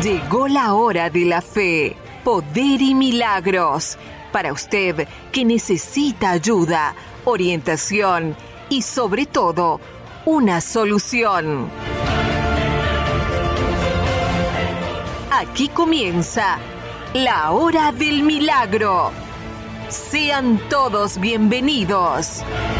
Llegó la hora de la fe, poder y milagros. Para usted que necesita ayuda, orientación y sobre todo, una solución. Aquí comienza la hora del milagro. Sean todos bienvenidos.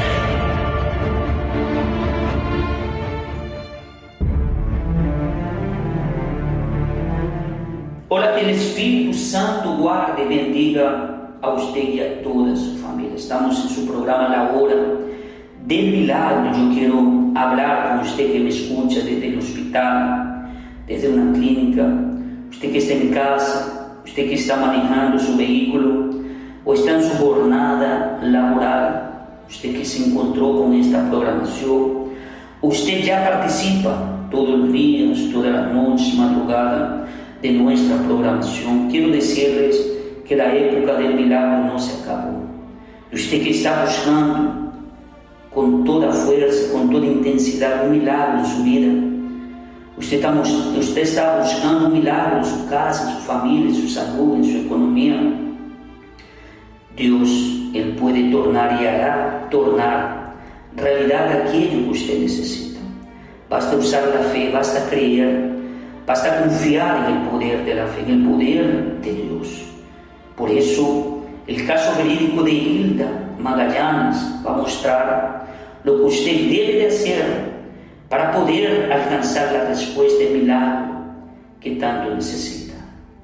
Hola, que el Espíritu Santo guarde y bendiga a usted y a toda su familia. Estamos en su programa La Hora del Milagro. Yo quiero hablar con usted que me escucha desde el hospital, desde una clínica, usted que está en casa, usted que está manejando su vehículo o está en su jornada laboral, usted que se encontró con esta programación, usted ya participa todos los días, todas las noches, madrugada, de nuestra programación. Quiero decirles que la época del milagro no se acabó. Usted que está buscando con toda fuerza, con toda intensidad un milagro en su vida, usted está buscando un milagro en su casa, en su familia, en su salud, en su economía. Dios, Él puede tornar y hará tornar realidad aquello que usted necesita. Basta usar la fe, basta creer, basta confiar en el poder de la fe, en el poder de Dios. Por eso, el caso verídico de Hilda Magallanes va a mostrar lo que usted debe de hacer para poder alcanzar la respuesta del milagro que tanto necesita.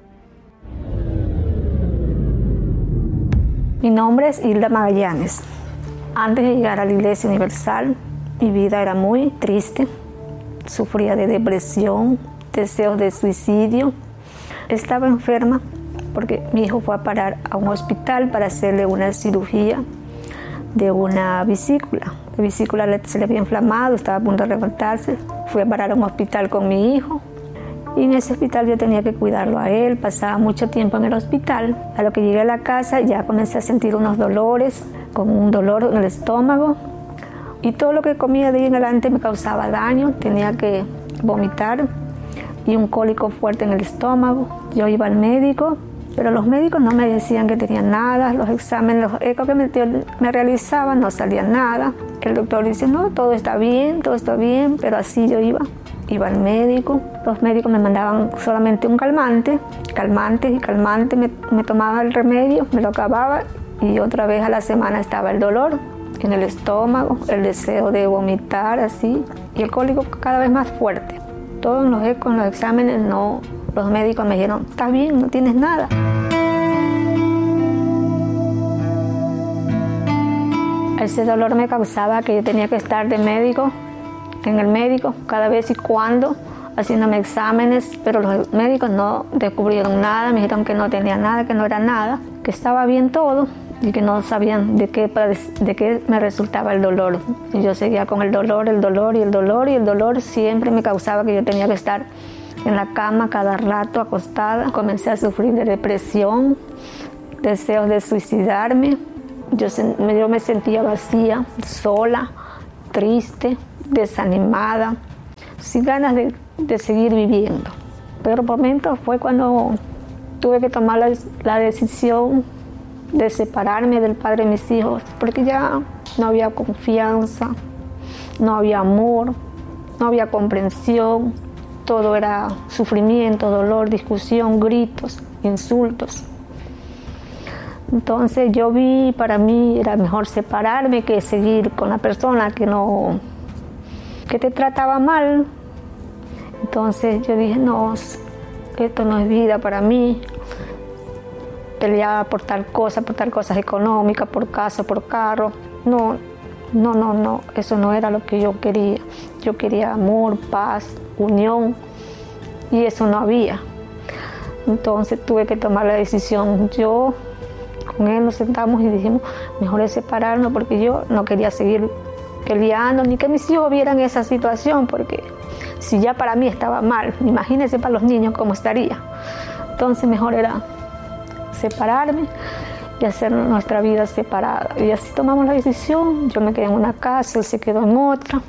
Mi nombre es Hilda Magallanes. Antes de llegar a la Iglesia Universal, mi vida era muy triste. Sufría de depresión, deseos de suicidio. Estaba enferma porque mi hijo fue a parar a un hospital para hacerle una cirugía de una vesícula. La vesícula se le había inflamado, estaba a punto de reventarse. Fui a parar a un hospital con mi hijo y en ese hospital yo tenía que cuidarlo a él. Pasaba mucho tiempo en el hospital. A lo que llegué a la casa ya comencé a sentir unos dolores, como un dolor en el estómago, y todo lo que comía de ahí en adelante me causaba daño. Tenía que vomitar y un cólico fuerte en el estómago. Yo iba al médico, pero los médicos no me decían que tenía nada. Los exámenes, los ecos que me realizaban no salían nada. El doctor dice, no, todo está bien, pero así yo iba al médico. Los médicos me mandaban solamente un calmante, me tomaba el remedio, me lo acababa y otra vez a la semana estaba el dolor en el estómago, el deseo de vomitar así y el cólico cada vez más fuerte. Todos los ecos, los exámenes, no, los médicos me dijeron, estás bien, no tienes nada. Ese dolor me causaba que yo tenía que estar en el médico, cada vez y cuando, haciéndome exámenes, pero los médicos no descubrieron nada, me dijeron que no tenía nada, que no era nada, que estaba bien todo y que no sabían de qué me resultaba el dolor. Y yo seguía con el dolor siempre me causaba que yo tenía que estar en la cama cada rato acostada. Comencé a sufrir de depresión, deseos de suicidarme. Yo me sentía vacía, sola, triste, desanimada, sin ganas de seguir viviendo. Pero por momentos fue cuando tuve que tomar la decisión de separarme del padre de mis hijos, porque ya no había confianza, no había amor, no había comprensión, todo era sufrimiento, dolor, discusión, gritos, insultos. Entonces yo vi, para mí era mejor separarme que seguir con la persona que te trataba mal. Entonces yo dije, no, esto no es vida para mí. Peleaba por tal cosa, económicas, por casa, por carro. No, eso no era lo que yo quería. Yo quería amor, paz, unión, y eso no había. Entonces tuve que tomar la decisión. Yo con él nos sentamos y dijimos, mejor es separarnos, porque yo no quería seguir peleando, ni que mis hijos vieran esa situación, porque si ya para mí estaba mal, imagínense para los niños cómo estaría. Entonces mejor era separarme y hacer nuestra vida separada. Y así tomamos la decisión. Yo me quedé en una casa, él se quedó en otra.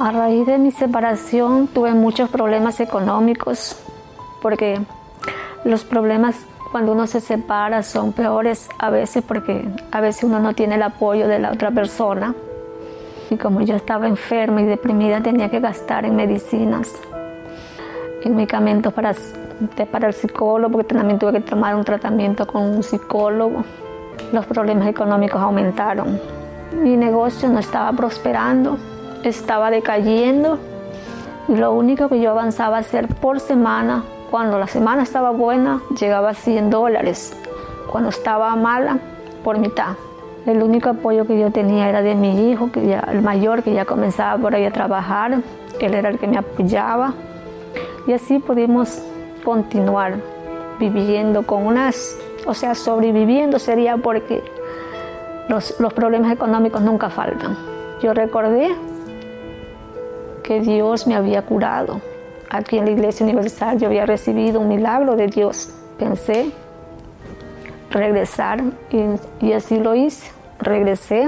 A raíz de mi separación tuve muchos problemas económicos, porque los problemas cuando uno se separa son peores a veces, porque a veces uno no tiene el apoyo de la otra persona. Y como yo estaba enferma y deprimida, tenía que gastar en medicinas, en medicamentos para el psicólogo, porque también tuve que tomar un tratamiento con un psicólogo. Los problemas económicos aumentaron. Mi negocio no estaba prosperando, estaba decayendo. Y lo único que yo avanzaba a hacer por semana, cuando la semana estaba buena, llegaba a $100. Cuando estaba mala, por mitad. El único apoyo que yo tenía era de mi hijo, el mayor, que ya comenzaba por ahí a trabajar. Él era el que me apoyaba. Y así pudimos continuar viviendo sobreviviendo sería, porque los problemas económicos nunca faltan. Yo recordé que Dios me había curado. Aquí en la Iglesia Universal yo había recibido un milagro de Dios. Pensé regresar y así lo hice. Regresé.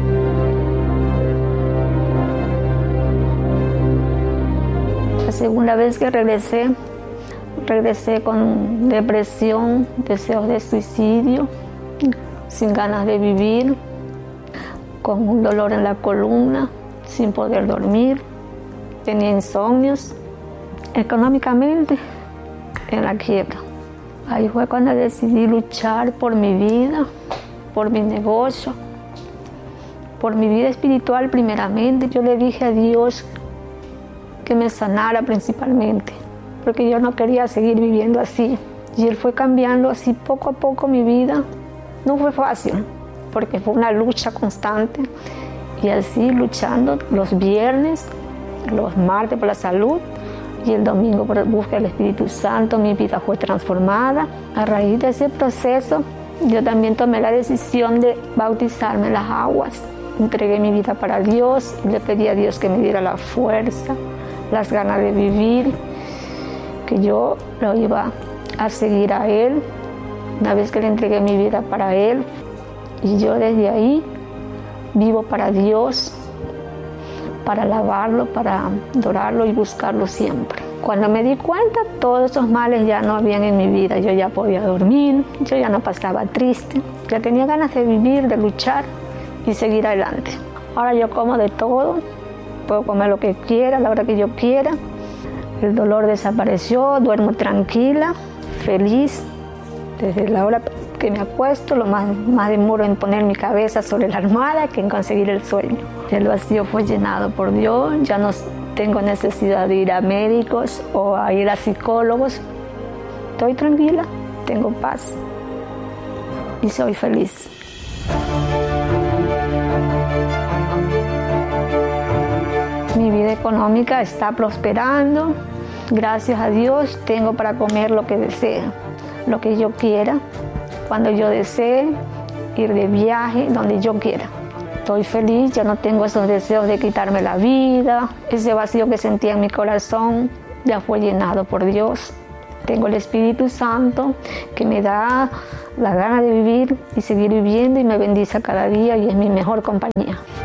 La segunda vez que regresé con depresión, deseos de suicidio, sin ganas de vivir, con un dolor en la columna, sin poder dormir, tenía insomnios, económicamente en la quiebra. Ahí fue cuando decidí luchar por mi vida, por mi negocio, por mi vida espiritual primeramente. Yo le dije a Dios que me sanara principalmente, porque yo no quería seguir viviendo así. Y Él fue cambiando así poco a poco mi vida. No fue fácil, porque fue una lucha constante. Y así luchando los viernes, los martes por la salud y el domingo por busca del Espíritu Santo, mi vida fue transformada. A raíz de ese proceso, yo también tomé la decisión de bautizarme en las aguas. Entregué mi vida para Dios y le pedí a Dios que me diera la fuerza, las ganas de vivir, que yo lo iba a seguir a Él. Una vez que le entregué mi vida para Él, y yo desde ahí vivo para Dios, para alabarlo, para adorarlo y buscarlo siempre. Cuando me di cuenta, todos esos males ya no habían en mi vida. Yo ya podía dormir, yo ya no pasaba triste, ya tenía ganas de vivir, de luchar y seguir adelante. Ahora yo como de todo, puedo comer lo que quiera, a la hora que yo quiera. El dolor desapareció, duermo tranquila, feliz. Desde la hora que me acuesto, lo más demoro en poner mi cabeza sobre la almohada que en conseguir el sueño. El vacío fue llenado por Dios, ya no tengo necesidad de ir a médicos o a ir a psicólogos. Estoy tranquila, tengo paz y soy feliz. Mi vida económica está prosperando. Gracias a Dios tengo para comer lo que desee, lo que yo quiera, cuando yo desee, ir de viaje, donde yo quiera. Estoy feliz, ya no tengo esos deseos de quitarme la vida. Ese vacío que sentía en mi corazón ya fue llenado por Dios. Tengo el Espíritu Santo que me da la gana de vivir y seguir viviendo y me bendice cada día y es mi mejor compañía.